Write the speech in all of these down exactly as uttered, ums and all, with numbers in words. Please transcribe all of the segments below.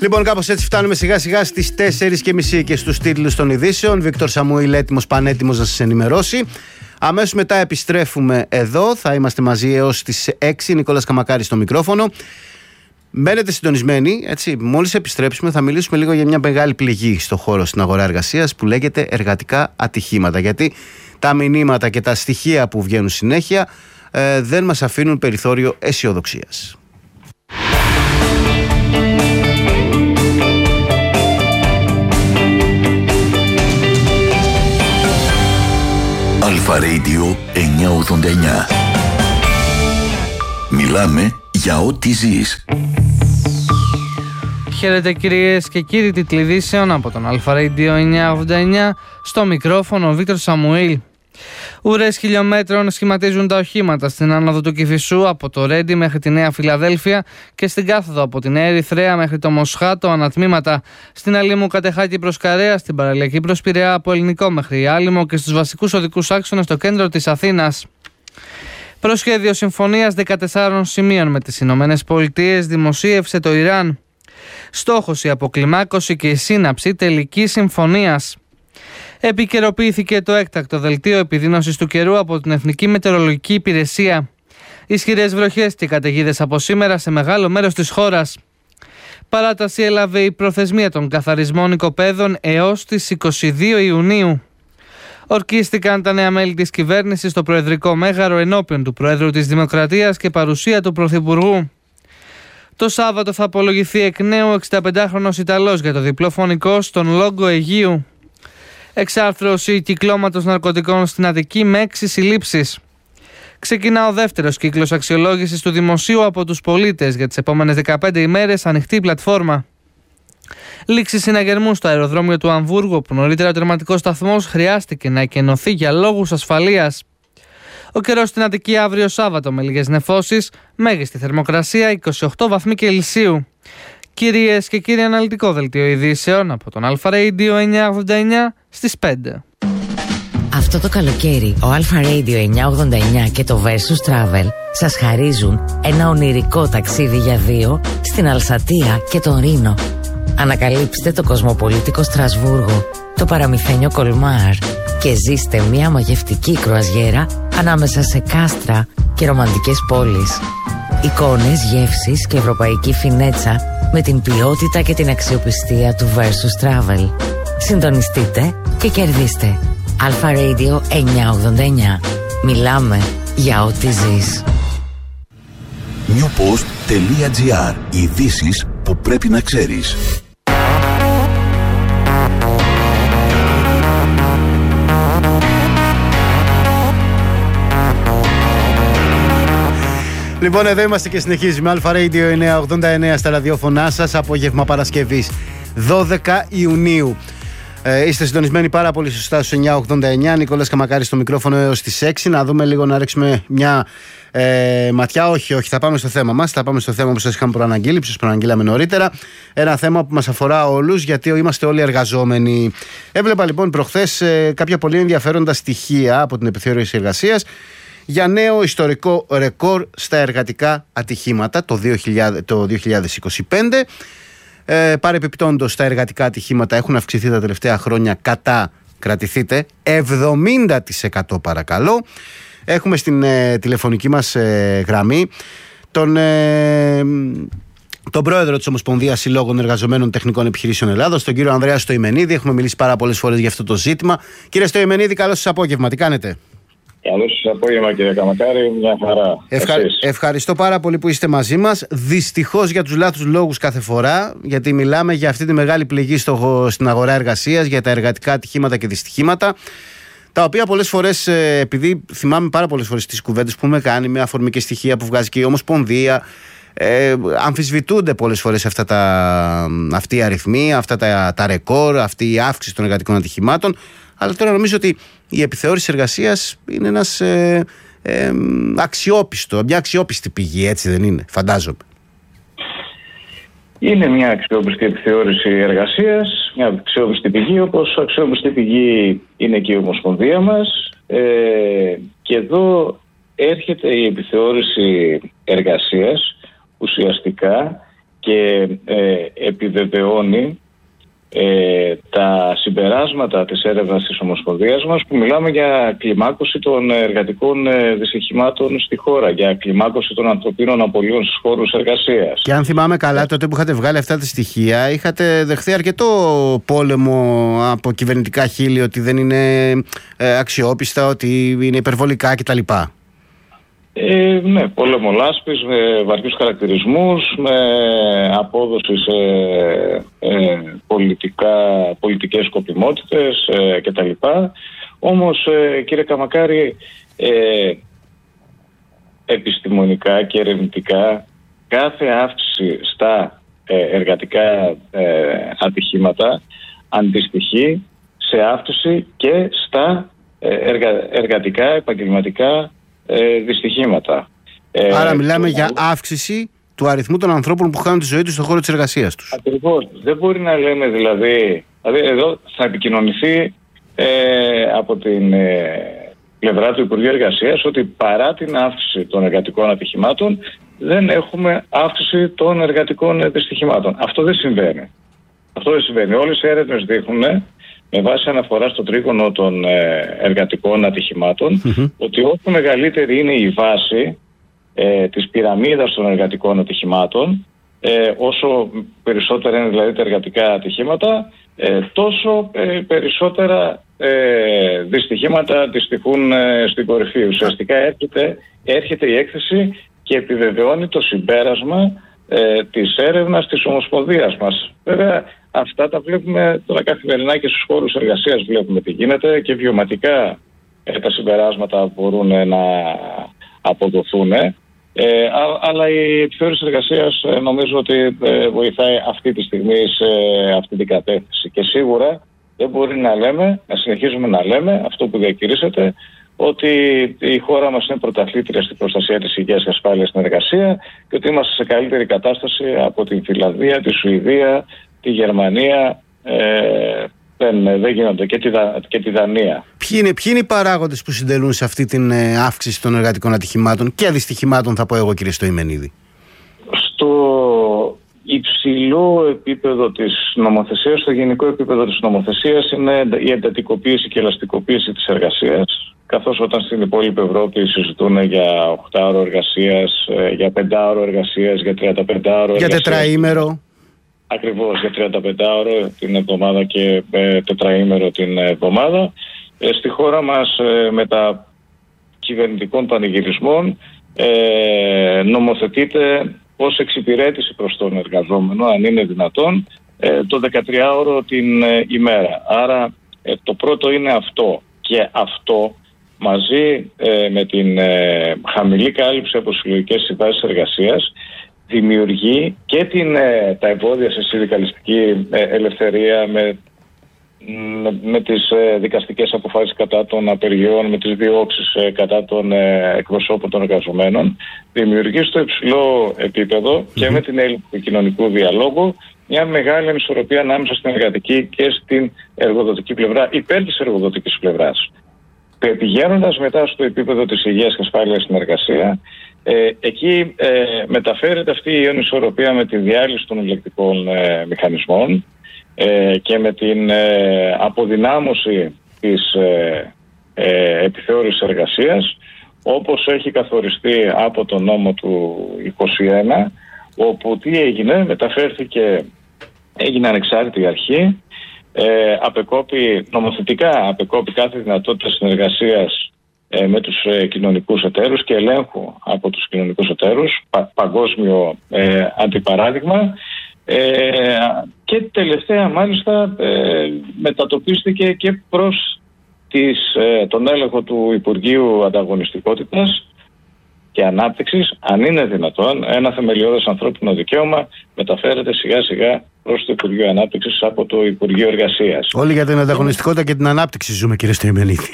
Λοιπόν, κάπως έτσι φτάνουμε σιγά σιγά στις τέσσερις και μισή και στους τίτλους των ειδήσεων. Βίκτορ Σαμουήλ έτοιμος, πανέτοιμος να σας ενημερώσει. Αμέσως μετά επιστρέφουμε εδώ. Θα είμαστε μαζί έως τις έξι. Νικόλας Καμακάρης στο μικρόφωνο. Μένετε συντονισμένοι, έτσι. Μόλις επιστρέψουμε θα μιλήσουμε λίγο για μια μεγάλη πληγή στο χώρο, στην αγορά εργασίας, που λέγεται εργατικά ατυχήματα. Γιατί τα μηνύματα και τα στοιχεία που βγαίνουν συνέχεια ε, δεν μας αφήνουν περιθώριο αισιοδοξίας. Αλφα Radio εννιακόσια ογδόντα εννιά. Μιλάμε για ό,τι ζεις. Χαίρετε κυρίες και κύριοι, τίτλοι ειδήσεων από τον Αλφα Radio εννιακόσια ογδόντα εννιά. Στο μικρόφωνο ο Βίκτορ Σαμουήλ. Ουρές χιλιόμετρων σχηματίζουν τα οχήματα στην άνοδο του Κηφισού από το Ρέντι μέχρι τη Νέα Φιλαδέλφια και στην κάθοδο από τη Νέα Ερυθρέα μέχρι το Μοσχάτο ανατμήματα. Στην Αλήμου Κατεχάκη προς Καρέα, στην παραλιακή προς Πειραιά από Ελληνικό μέχρι Άλυμο και στους βασικούς οδικούς άξονες στο κέντρο της Αθήνας. Προσχέδιο συμφωνίας δεκατεσσάρων σημείων με τις Ηνωμένες Πολιτείες δημοσίευσε το Ιράν. Στόχος η αποκλιμάκωση και η σύναψη τελικής συμφωνίας. Επικαιροποιήθηκε το έκτακτο δελτίο επιδείνωσης του καιρού από την Εθνική Μετεωρολογική Υπηρεσία. Ισχυρές βροχές και καταιγίδες από σήμερα σε μεγάλο μέρος της χώρας. Παράταση έλαβε η προθεσμία των καθαρισμών οικοπαίδων έως τις είκοσι δύο Ιουνίου. Ορκίστηκαν τα νέα μέλη της κυβέρνησης στο Προεδρικό Μέγαρο ενώπιον του Προέδρου της Δημοκρατίας και παρουσία του Πρωθυπουργού. Το Σάββατο θα απολογηθεί εκ νέου εξηνταπεντάχρονος Ιταλός για το διπλό φωνικό στον Λόγκο Αιγείου. Εξάρθρωση κυκλώματος ναρκωτικών στην Αττική με έξι συλλήψεις. Ξεκινά ο δεύτερος κύκλος αξιολόγησης του δημοσίου από τους πολίτες για τις επόμενες δεκαπέντε ημέρες, ανοιχτή πλατφόρμα. Λήξη συναγερμού στο αεροδρόμιο του Αμβούργου, που νωρίτερα ο τερματικός σταθμός χρειάστηκε να εκενωθεί για λόγους ασφαλείας. Ο καιρός στην Αττική αύριο Σάββατο με λίγες νεφώσεις, μέγιστη θερμοκρασία είκοσι οκτώ βαθμοί Κελσίου. Κυρίες και κύριοι, αναλυτικό δελτίο ειδήσεων από τον Αλφα Radio εννιακόσια ογδόντα εννιά στις πέντε. Αυτό το καλοκαίρι ο Αλφα Radio εννιακόσια ογδόντα εννιά και το Versus Travel σας χαρίζουν ένα ονειρικό ταξίδι για δύο στην Αλσατία και τον Ρήνο. Ανακαλύψτε το κοσμοπολίτικο Στρασβούργο, το παραμυθένιο Κολμάρ και ζήστε μια μαγευτική κρουαζιέρα ανάμεσα σε κάστρα και ρομαντικές πόλεις. Εικόνες, γεύσεις και ευρωπαϊκή φινέτσα με την ποιότητα και την αξιοπιστία του Versus Travel. Συντονιστείτε και κερδίστε. Αλφα Radio εννιακόσια ογδόντα εννιά. Μιλάμε για ό,τι ζεις. newpost τελεία gr. Ειδήσεις που πρέπει να ξέρεις. Λοιπόν, εδώ είμαστε και συνεχίζουμε. Αλφα Radio εννιακόσια ογδόντα εννιά στα ραδιόφωνά σας. Απόγευμα Παρασκευής δώδεκα Ιουνίου. Ε, είστε συντονισμένοι πάρα πολύ σωστά στους εννιακόσια ογδόντα εννιά. Νικόλας Καμακάρης στο μικρόφωνο έως τις έξι. Να δούμε λίγο, να ρίξουμε μια ε, ματιά. Όχι, όχι, θα πάμε στο θέμα μας. Θα πάμε στο θέμα που σας είχαμε προαναγγείλει, που σας προαναγγείλαμε νωρίτερα. Ένα θέμα που μας αφορά όλους, γιατί είμαστε όλοι εργαζόμενοι. Έβλεπα λοιπόν προχθές ε, κάποια πολύ ενδιαφέροντα στοιχεία από την Επιθεώρηση Εργασίας για νέο ιστορικό ρεκόρ στα εργατικά ατυχήματα το δύο χιλιάδες είκοσι πέντε. Ε, παρεπιπτόντως, τα εργατικά ατυχήματα έχουν αυξηθεί τα τελευταία χρόνια κατά, κρατηθείτε, εβδομήντα τοις εκατό παρακαλώ. Έχουμε στην ε, τηλεφωνική μας ε, γραμμή τον, ε, τον πρόεδρο της Ομοσπονδίας Συλλόγων Εργαζομένων Τεχνικών Επιχειρήσεων Ελλάδος, τον κύριο Ανδρέα Στοημενίδη. Έχουμε μιλήσει πάρα πολλές φορές για αυτό το ζήτημα. Κύριε Στοημενίδη, καλώς σας απόγευμα. Τι κάνετε? Καλώς σας απόγευμα, κύριε Καμακάρη, μια χαρά. Ευχα... Ευχαριστώ πάρα πολύ που είστε μαζί μας. Δυστυχώς για τους λάθους λόγους κάθε φορά, γιατί μιλάμε για αυτή τη μεγάλη πληγή στο... στην αγορά εργασίας, για τα εργατικά ατυχήματα και δυστυχήματα, τα οποία πολλές φορές, επειδή θυμάμαι πάρα πολλές φορές τις κουβέντες που έχουμε κάνει με αφορμή και στοιχεία που βγάζει και η Ομοσπονδία, ε, αμφισβητούνται πολλές φορές αυτά τα... αυτοί οι αριθμοί, αυτά τα... τα ρεκόρ, αυτή η αύξηση των εργατικών ατυχημάτων. Αλλά τώρα νομίζω ότι η επιθεώρηση εργασίας είναι ένας ε, ε, αξιόπιστο, μια αξιόπιστη πηγή, έτσι δεν είναι, φαντάζομαι? Είναι μια αξιόπιστη επιθεώρηση εργασίας, μια αξιόπιστη πηγή, όπως αξιόπιστη πηγή είναι και η Ομοσπονδία μας. Ε, και εδώ έρχεται η επιθεώρηση εργασίας ουσιαστικά και ε, επιβεβαιώνει ε, τα συμπεράσματα της έρευνας της Ομοσπονδίας μας, που μιλάμε για κλιμάκωση των εργατικών ε, δυστυχημάτων στη χώρα, για κλιμάκωση των ανθρωπίνων απολειών στους χώρους εργασίας. Και αν θυμάμαι καλά, τότε που είχατε βγάλει αυτά τα στοιχεία, είχατε δεχθεί αρκετό πόλεμο από κυβερνητικά χείλη, ότι δεν είναι ε, αξιόπιστα, ότι είναι υπερβολικά κτλ. Ε, ναι, πόλεμο λάσπης, με βαριούς χαρακτηρισμούς, με απόδοση σε ε, πολιτικά, πολιτικές σκοπιμότητες ε, κτλ. Όμως, ε, κύριε Καμακάρη, ε, επιστημονικά και ερευνητικά, κάθε αύξηση στα ε, εργατικά ε, ατυχήματα αντιστοιχεί σε αύξηση και στα ε, εργα, εργατικά, επαγγελματικά Ε, δυστυχήματα. Άρα ε, μιλάμε το... για αύξηση του αριθμού των ανθρώπων που χάνουν τη ζωή τους στον χώρο της εργασίας τους. Ακριβώς. Δεν μπορεί να λέμε δηλαδή, δηλαδή εδώ θα επικοινωνηθεί ε, από την ε, πλευρά του Υπουργείου Εργασίας ότι παρά την αύξηση των εργατικών ατυχημάτων δεν έχουμε αύξηση των εργατικών δυστυχημάτων. Αυτό δεν συμβαίνει. Αυτό δεν συμβαίνει. Όλες οι έρευνες δείχνουν, με βάση αναφορά στο τρίγωνο των ε, εργατικών ατυχημάτων, mm-hmm. ότι όσο μεγαλύτερη είναι η βάση ε, της πυραμίδας των εργατικών ατυχημάτων, ε, όσο περισσότερα είναι δηλαδή τα εργατικά ατυχήματα, ε, τόσο ε, περισσότερα ε, δυστυχήματα αντιστοιχούν ε, στην κορυφή. Ουσιαστικά έρχεται, έρχεται η έκθεση και επιβεβαιώνει το συμπέρασμα ε, της έρευνας της Ομοσπονδίας μας. Βέβαια, αυτά τα βλέπουμε τώρα καθημερινά και στους χώρους εργασίας, βλέπουμε τι γίνεται και βιωματικά ε, τα συμπεράσματα μπορούν να αποδοθούν. Ε, α, αλλά η επιθεώρηση εργασίας ε, νομίζω ότι ε, βοηθάει αυτή τη στιγμή σε αυτή την κατεύθυνση. Και σίγουρα δεν μπορεί να λέμε, να συνεχίζουμε να λέμε αυτό που διακηρύσσεται, ότι η χώρα μας είναι πρωταθλήτρια στην προστασία της υγείας και ασφάλειας στην εργασία και ότι είμαστε σε καλύτερη κατάσταση από την Φιλανδία, τη Σουηδία, τη Γερμανία, ε, δεν, δεν γίνονται, και τη, και τη Δανία. Ποιοι είναι, ποιοι είναι οι παράγοντες που συντελούν σε αυτή την ε, αύξηση των εργατικών ατυχημάτων και αδυστυχημάτων, θα πω εγώ, κύριε Στοημενίδη? Στο υψηλό επίπεδο της νομοθεσίας, στο γενικό επίπεδο της νομοθεσίας, είναι η εντατικοποίηση και ελαστικοποίηση της εργασίας. Καθώς όταν στην υπόλοιπη Ευρώπη συζητούν για οκτάωρο εργασίας, για πεντάωρο εργασίας, για τριανταπεντάωρο εργασίας. Για τετραήμερο. Ακριβώς, για τριανταπεντάωρο την εβδομάδα και ε, τετραήμερο την εβδομάδα. Ε, στη χώρα μας ε, μετά κυβερνητικών πανηγυρισμών ε, νομοθετείται ως εξυπηρέτηση προς τον εργαζόμενο, αν είναι δυνατόν, ε, το δεκατριάωρο την ε, ημέρα. Άρα ε, το πρώτο είναι αυτό, και αυτό μαζί ε, με την ε, χαμηλή κάλυψη από συλλογικές συμβάσεις εργασίας δημιουργεί και την, ε, τα εμπόδια σε συνδικαλιστική ε, ελευθερία, με, με, με τις ε, δικαστικές αποφάσεις κατά των απεργιών, με τις διώξεις ε, κατά των ε, εκπροσώπων των εργαζομένων, δημιουργεί στο υψηλό επίπεδο mm-hmm. και με την έλλειψη του κοινωνικού διαλόγου μια μεγάλη ανισορροπία ανάμεσα στην εργατική και στην εργοδοτική πλευρά, υπέρ της εργοδοτικής πλευράς. Πηγαίνοντας μετά στο επίπεδο της υγείας και ασφάλειας στην εργασία, ε, εκεί ε, μεταφέρεται αυτή η ανισορροπία με τη διάλυση των ηλεκτρικών ε, μηχανισμών ε, και με την ε, αποδυνάμωση της ε, ε, επιθεώρησης εργασίας, όπως έχει καθοριστεί από τον νόμο του είκοσι ένα, όπου τι έγινε, μεταφέρθηκε, έγινε ανεξάρτητη αρχή, Ε, απεκόπη, νομοθετικά απεκόπη κάθε δυνατότητα συνεργασίας ε, με τους ε, κοινωνικούς εταίρους και ελέγχου από τους κοινωνικούς εταίρους, πα, παγκόσμιο ε, αντιπαράδειγμα, ε, και τελευταία μάλιστα ε, μετατοπίστηκε και προς τις, ε, τον έλεγχο του Υπουργείου Ανταγωνιστικότητας και Ανάπτυξης, αν είναι δυνατόν, ένα θεμελιώδες ανθρώπινο δικαίωμα μεταφέρεται σιγά σιγά προς το Υπουργείο Ανάπτυξης από το Υπουργείο Εργασίας. Όλοι για την ανταγωνιστικότητα και την ανάπτυξη ζούμε, κύριε Στοημενίδη.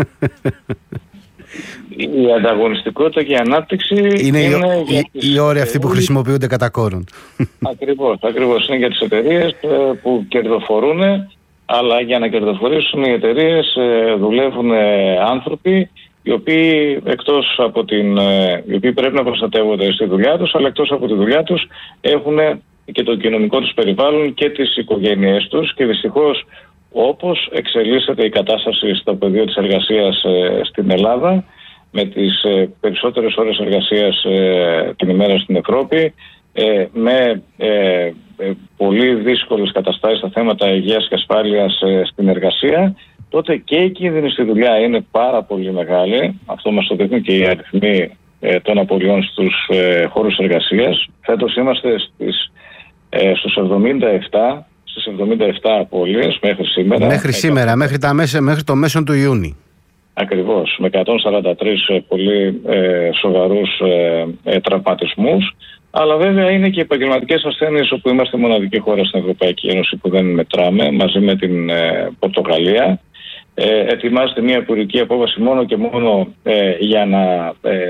Η ανταγωνιστικότητα και η ανάπτυξη είναι, είναι οι, οι, οι όροι αυτοί που χρησιμοποιούνται κατά κόρον. Ακριβώς, ακριβώς. Είναι για τις εταιρείες που κερδοφορούν, αλλά για να κερδοφορήσουν οι εταιρείες δουλεύουν άνθρωποι οι οποίοι, εκτός από την, οι οποίοι πρέπει να προστατεύονται στη δουλειά τους, αλλά εκτός από τη δουλειά τους έχουν και το κοινωνικό τους περιβάλλον και τις οικογένειές τους, και δυστυχώς όπως εξελίσσεται η κατάσταση στο πεδίο της εργασίας ε, στην Ελλάδα, με τις ε, περισσότερες ώρες εργασίας ε, την ημέρα στην Ευρώπη, ε, με ε, ε, πολύ δύσκολες καταστάσεις στα θέματα υγείας και ασφάλειας ε, στην εργασία, τότε και η κίνδυνη στη δουλειά είναι πάρα πολύ μεγάλη. Αυτό μας το δείχνουν και οι αριθμοί ε, των απολειών στους ε, χώρους εργασίας. Φέτος είμαστε στις, ε, στους εβδομήντα επτά, στις εβδομήντα επτά απώλειες μέχρι σήμερα. Μέχρι σήμερα, μέχρι, τα μέσα, μέχρι το μέσο του Ιούνιου. Ακριβώς, με εκατόν σαράντα τρεις πολύ ε, σοβαρούς ε, ε, τραυματισμούς. Αλλά βέβαια είναι και επαγγελματικές ασθένειες, όπου είμαστε μοναδική χώρα στην Ευρωπαϊκή Ένωση που δεν μετράμε, μαζί με την ε, Πορτογαλία. Ε, ετοιμάζεται μια υπουργική απόφαση μόνο και μόνο ε, για να ε,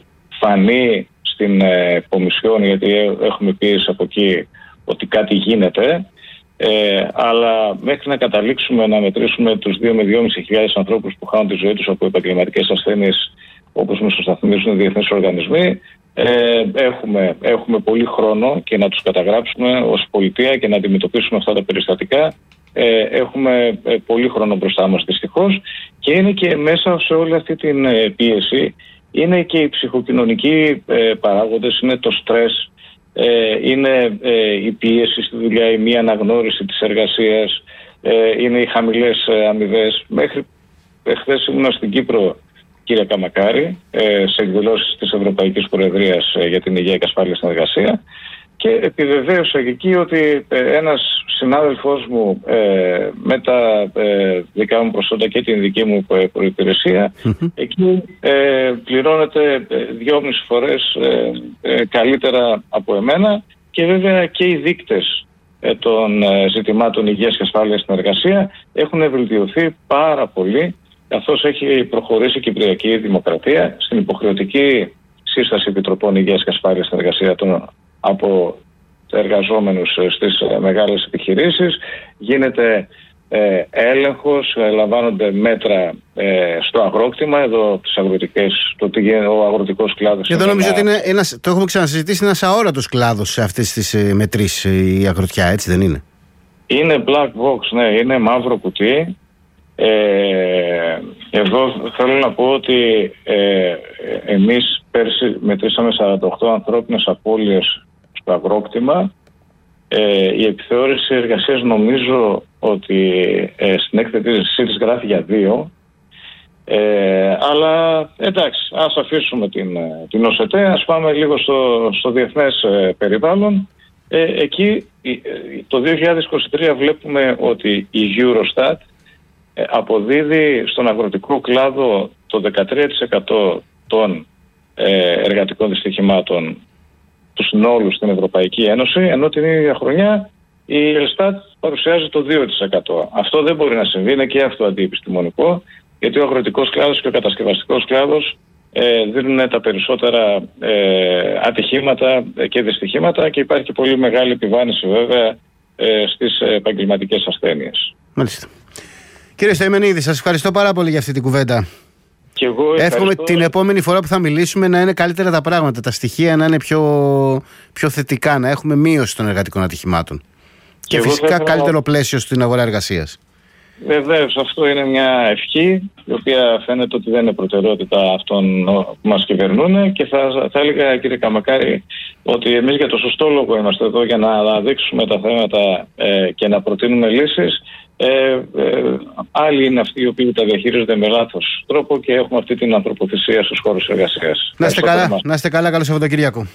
φανεί στην ε, Κομισιόν, γιατί έχουμε πίεση από εκεί ότι κάτι γίνεται. Ε, αλλά μέχρι να καταλήξουμε να μετρήσουμε τους δύο με δυόμισι χιλιάδες ανθρώπους που χάνουν τη ζωή τους από επαγγελματικές ασθένειες, όπως μας προσταθμίζουν οι διεθνείς οργανισμοί, ε, έχουμε, έχουμε πολύ χρόνο και να τους καταγράψουμε ως πολιτεία και να αντιμετωπίσουμε αυτά τα περιστατικά. Ε, έχουμε ε, πολύ χρόνο μπροστά μας δυστυχώς, και είναι και μέσα σε όλη αυτή την ε, πίεση είναι και οι ψυχοκοινωνικοί ε, παράγοντες, είναι το στρες, ε, είναι ε, η πίεση στη δουλειά, η μη αναγνώριση της εργασίας, ε, είναι οι χαμηλές ε, αμοιβές. Μέχρι εχθές ήμουν στην Κύπρο, κύριε Καμακάρη, ε, σε εκδηλώσεις της Ευρωπαϊκής Προεδρίας ε, για την υγεία και ασφάλεια στην εργασία, και επιβεβαίωσα εκεί ότι ε, ένας συνάδελφός μου ε, με τα ε, δικά μου προσόντα και την δική μου προϋπηρεσία mm-hmm. εκεί ε, πληρώνεται ε, δυόμιση φορές ε, ε, καλύτερα από εμένα, και βέβαια και οι δείκτες ε, των ε, ζητημάτων υγείας και ασφάλειας στην εργασία έχουν βελτιωθεί πάρα πολύ, καθώς έχει προχωρήσει η Κυπριακή Δημοκρατία στην υποχρεωτική σύσταση επιτροπών υγείας και ασφάλειας στην εργασία των, από εργαζόμενους στις ε, μεγάλες επιχειρήσεις. Γίνεται ε, έλεγχος, ε, λαμβάνονται μέτρα ε, στο αγρόκτημα, εδώ τις αγροτικές, το, ο αγροτικός κλάδος. Και εδώ νομίζω ένα... ότι είναι ένας, το έχουμε ξανασυζητήσει, ένας αόρατος κλάδος σε αυτές τις ε, μετρήσεις, η αγροτιά, έτσι δεν είναι? Είναι black box, ναι, είναι μαύρο κουτί. Ε, εδώ θέλω να πω ότι ε, εμείς πέρσι μετρήσαμε σαράντα οκτώ ανθρώπινες απώλειες στο αγρόκτημα. Ε, η επιθεώρηση εργασίας νομίζω ότι ε, στην έκθεση της γράφει για δύο. Ε, αλλά εντάξει, ας αφήσουμε την, την ΟΣΕΤΕ, ας πάμε λίγο στο, στο διεθνές ε, περιβάλλον. Ε, εκεί ε, το δύο χιλιάδες είκοσι τρία βλέπουμε ότι η Eurostat ε, αποδίδει στον αγροτικό κλάδο το δεκατρία τοις εκατό των ε, εργατικών δυστυχημάτων του συνόλου στην Ευρωπαϊκή Ένωση, ενώ την ίδια χρονιά η Ελστάτ παρουσιάζει το δύο τοις εκατό. Αυτό δεν μπορεί να συμβεί, είναι και αυτό αντιεπιστημονικό, γιατί ο αγροτικός κλάδος και ο κατασκευαστικός κλάδος ε, δίνουν τα περισσότερα ε, ατυχήματα και δυστυχήματα, και υπάρχει και πολύ μεγάλη επιβάρυνση βέβαια ε, στις επαγγελματικές ασθένειες. Μάλιστα. Κύριε Στοημενίδη, σας ευχαριστώ πάρα πολύ για αυτή την κουβέντα. Και εγώ εύχομαι την επόμενη φορά που θα μιλήσουμε να είναι καλύτερα τα πράγματα, τα στοιχεία να είναι πιο, πιο θετικά, να έχουμε μείωση των εργατικών ατυχημάτων. Και, και φυσικά θα... καλύτερο πλαίσιο στην αγορά εργασίας. Βεβαίως, αυτό είναι μια ευχή, η οποία φαίνεται ότι δεν είναι προτεραιότητα αυτών που μας κυβερνούν, και θα, θα έλεγα, κύριε Καμακάρη, ότι εμείς για το σωστό λόγο είμαστε εδώ, για να αναδείξουμε τα θέματα ε, και να προτείνουμε λύσεις. Ε, ε, άλλοι είναι αυτοί οι οποίοι τα διαχειρίζονται με λάθος τρόπο, και έχουμε αυτή την ανθρωποθυσία στους χώρους εργασίας. Να είστε καλά, να είστε καλά, καλό Σαββατοκύριακο.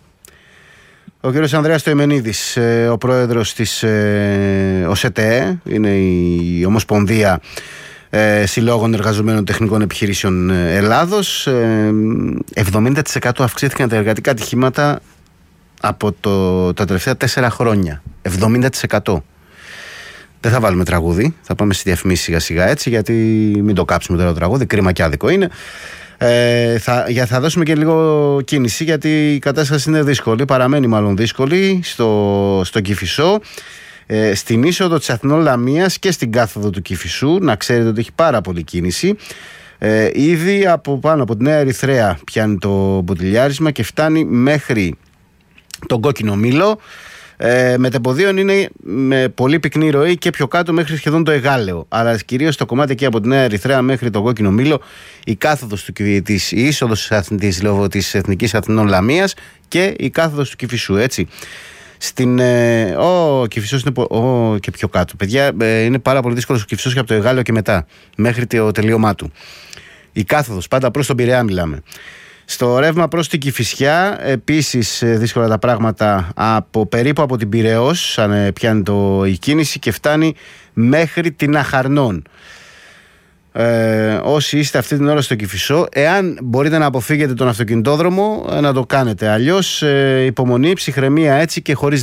Ο κύριος Ανδρέας Στοημενίδης, ο πρόεδρος της ΟΣΕΤΕ, είναι η Ομοσπονδία Συλλόγων Εργαζομένων Τεχνικών Επιχειρήσεων Ελλάδος. εβδομήντα τοις εκατό αυξήθηκαν τα εργατικά ατυχήματα από το, τα τελευταία τέσσερα χρόνια. εβδομήντα τοις εκατό. Δεν θα βάλουμε τραγούδι, θα πάμε στη διαφημίση σιγά σιγά έτσι, γιατί μην το κάψουμε τώρα το τραγούδι, κρίμα και άδικο είναι. Ε, θα, για, θα δώσουμε και λίγο κίνηση, γιατί η κατάσταση είναι δύσκολη, παραμένει μάλλον δύσκολη στο, στο Κηφισό, ε, στην είσοδο της Αθηνών Λαμίας και στην κάθοδο του Κηφισού. Να ξέρετε ότι έχει πάρα πολύ κίνηση. Ε, ήδη από πάνω από τη Νέα Ερυθρέα πιάνει το μποτιλιάρισμα και φτάνει μέχρι τον Κόκκινο Μήλο. Ε, μετεποδίων είναι με πολύ πυκνή ροή και πιο κάτω μέχρι σχεδόν το Εγάλεο. Αλλά κυρίως το κομμάτι εκεί από τη Νέα Ερυθρέα μέχρι το Κόκκινο Μήλο, η κάθοδος του, της, η είσοδος της, της Εθνικής Αθηνών Λαμίας και η κάθοδος του Κηφισού, έτσι. Στην, ε, ο Κηφισός είναι ο, και πιο κάτω. Παιδιά, ε, είναι πάρα πολύ δύσκολο ο Κηφισός και από το Εγάλεο και μετά, μέχρι το τελείωμά του. Η κάθοδος, πάντα προς τον Πειραιά μιλάμε. Στο ρεύμα προς την Κηφισιά, επίσης δύσκολα τα πράγματα από, περίπου από την Πειραιώς, αν πιάνει το, η κίνηση και φτάνει μέχρι την Αχαρνών. Ε, όσοι είστε αυτή την ώρα στο Κηφισό, εάν μπορείτε να αποφύγετε τον αυτοκινητόδρομο, να το κάνετε. Αλλιώς ε, υπομονή, ψυχραιμία έτσι και χωρίς